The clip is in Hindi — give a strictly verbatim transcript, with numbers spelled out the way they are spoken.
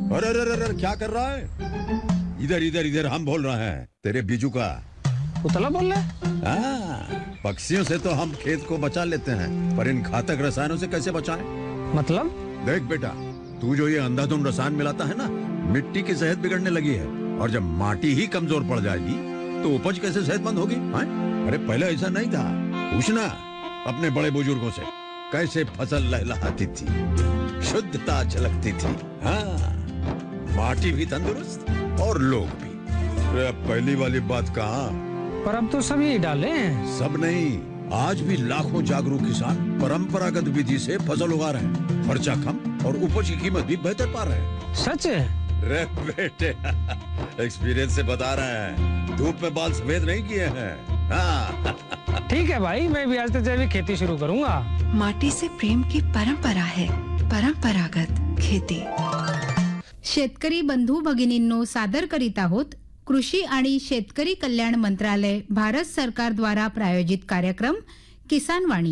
अरे अरे अरे क्या कर रहा है? इधर इधर इधर हम बोल रहे हैं तेरे बीजू का। उतला बोल रहा है? हाँ, पक्षियों से तो हम खेत को बचा लेते हैं, पर इन घातक रसायनों से कैसे बचाएं? मतलब? देख बेटा, तू जो ये अंधाधुंध रसायन मिलाता है ना, मिट्टी की सेहत बिगड़ने लगी है। और जब माटी ही कमजोर पड़ जाएगी तो उपज कैसे सेहतमंद होगी? हाँ? अरे पहले ऐसा नहीं था। पूछना अपने बड़े बुजुर्गों से, कैसे फसल लहलहाती थी, शुद्धता झलकती थी। हाँ, माटी भी तंदुरुस्त और लोग भी। अरे पहली वाली बात कहाँ? पर अब तो सभी डाले हैं। सब नहीं, आज भी लाखों जागरूक किसान परंपरागत विधि से फसल उगा रहे हैं। खर्चा कम और उपज की कीमत भी बेहतर पा रहे हैं। सच है? रे बेटे, एक्सपीरियंस से बता रहे हैं, धूप में बाल सफेद नहीं किए हैं। हाँ। ठीक है भाई, मैं भी आज से जैविक खेती शुरू करूंगा। माटी से प्रेम की परंपरा है, परंपरागत खेती। शेतकरी बंधू भगिनींनो, सादर करीत आहोत कृषी आणि शेतकरी कल्याण मंत्रालय, भारत सरकार द्वारा प्रायोजित कार्यक्रम किसान वाणी।